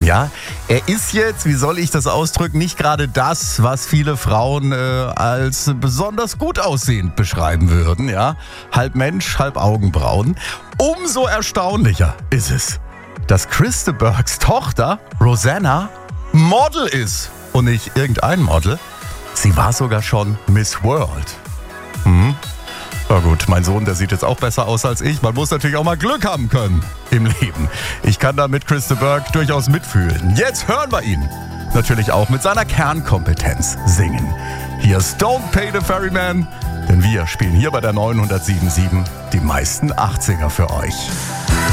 Ja, er ist jetzt, wie soll ich das ausdrücken, nicht gerade das, was viele Frauen als besonders gut aussehend beschreiben würden. Ja, halb Mensch, halb Augenbrauen. Umso erstaunlicher ist es, dass Chris de Burghs Tochter Rosanna Model ist. Und nicht irgendein Model. Sie war sogar schon Miss World. Na gut, mein Sohn, der sieht jetzt auch besser aus als ich. Man muss natürlich auch mal Glück haben können im Leben. Ich kann da mit Chris de Burgh durchaus mitfühlen. Jetzt hören wir ihn natürlich auch mit seiner Kernkompetenz singen. Hier ist Don't Pay the Ferryman, denn wir spielen hier bei der 907.7 die meisten 80er für euch.